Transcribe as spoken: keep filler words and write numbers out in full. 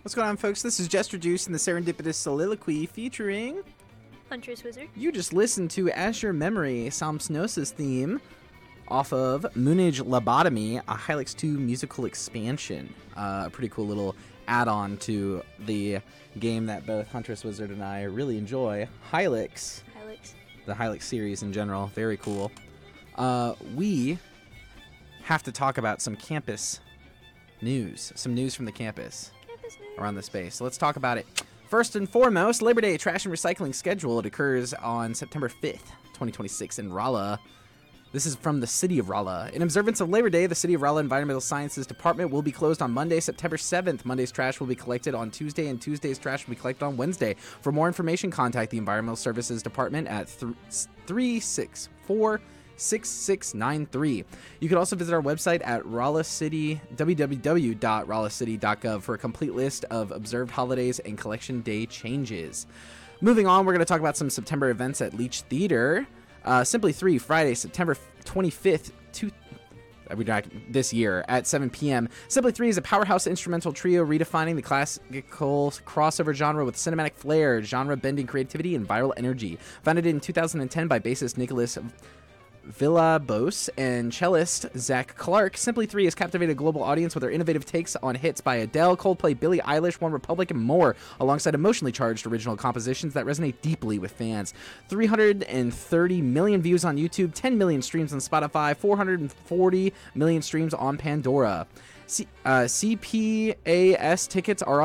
What's going on, folks? This is Jester Juice and the Serendipitous Soliloquy featuring Huntress Wizard. You just listened to As Your Memory, Samsnosis theme off of Moonage Lobotomy, a Hylics two musical expansion. Uh, a pretty cool little add-on to the game that both Huntress Wizard and I really enjoy. Hylics. Hylics. The Hylics series in general. Very cool. Uh, we have to talk about some campus news. Some news from the campus. Campus news. Around the space. So let's talk about it. First and foremost, Labor Day trash and recycling schedule. It occurs on September fifth, twenty twenty-six in Rolla. This is from the City of Rolla. In observance of Labor Day, the City of Rolla Environmental Sciences Department will be closed on Monday, September seventh. Monday's trash will be collected on Tuesday, and Tuesday's trash will be collected on Wednesday. For more information, contact the Environmental Services Department at three six four, six six nine three. You can also visit our website at Rolla City, w w w dot rolla city dot gov for a complete list of observed holidays and collection day changes. Moving on, we're going to talk about some September events at Leech Theater. Uh, Simply three, Friday, September twenty-fifth, two, this year at seven p.m. Simply three is a powerhouse instrumental trio redefining the classical crossover genre with cinematic flair, genre-bending creativity, and viral energy. Founded in two thousand ten by bassist Nicholas Villa-Bose and cellist Zach Clark, Simply three has captivated a global audience with their innovative takes on hits by Adele, Coldplay, Billie Eilish, One Republic, and more, alongside emotionally charged original compositions that resonate deeply with fans. three hundred thirty million views on YouTube, ten million streams on Spotify, four hundred forty million streams on Pandora. C- uh, C P A S tickets are